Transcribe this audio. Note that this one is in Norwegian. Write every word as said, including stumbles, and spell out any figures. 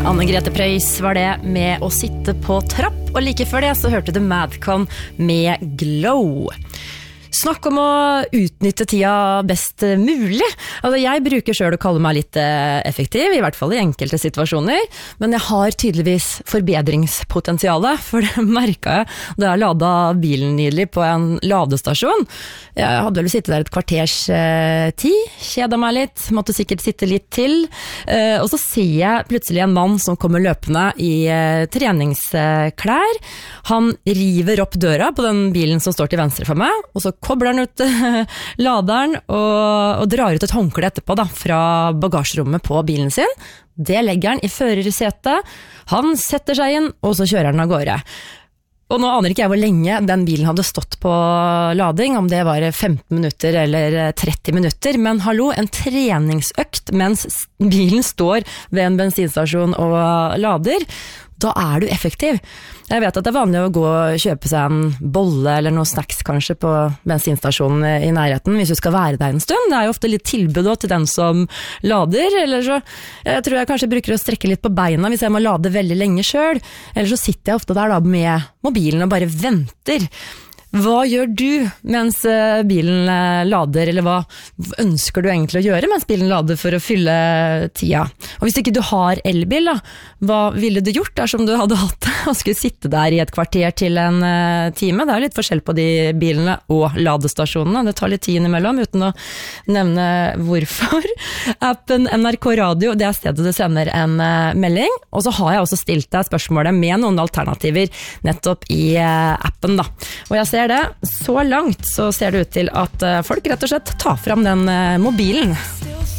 Anne-Grete Preus var det med å sitte på trapp, og like før det så hørte du Madcon med Glow. Snakk om å utnytte tida best mulig. Altså, jeg bruker selv å kalle meg litt effektiv, i hvert fall i enkelte situasjoner, men jeg har tydeligvis forbedringspotensialet, for det merket jeg da jeg lada bilen nylig på en ladestasjon. Jeg hadde vel sittet der et kvarters eh, tid, kjedet meg litt, måtte sikkert sitte litt til, eh, og så ser jeg plutselig en mann som kommer løpende i eh, treningsklær. Han river opp døra på den bilen som står til venstre for meg, og så kobler han ut laderen og, og drar ut et håndkle etterpå da, fra bagasjerommet på bilen sin. Det legger han i førersetet, han setter seg inn, og så kjører han av gårde. Og nå aner ikke jeg hvor lenge den bilen hadde stått på lading, om det var femten minutter eller tretti minutter, men hallo, en treningsøkt mens bilen står ved en bensinstasjon og lader, da er du effektiv. Jeg vet at det er vanlig å gå og kjøpe seg en bolle eller noen snacks kanskje på bensinstasjonen i nærheten hvis du skal være der en stund. Det er jo ofte litt tilbud også til den som lader, eller så jeg tror jeg kanskje bruker å strekke litt på beina hvis jeg må lade veldig lenge selv, eller så sitter jeg ofte der da med mobilen og bare venter. Hva gjør du mens bilen lader, eller hva ønsker du egentlig å gjøre mens bilen lader for å fylle tida? Og hvis ikke du har elbil, da, hva ville du gjort dersom du hadde hatt det og skulle sitte der i et kvarter til en time? Det er litt forskjell på de bilene og ladestasjonene, det tar litt tid innimellom uten å nevne hvorfor. Appen N R K Radio, det er stedet du sender en melding, og så har jeg også stilt deg spørsmålet med noen alternativer nettopp i appen da. Og jeg ser det, så langt så ser det ut til at folk rett og slett tar frem den mobilen.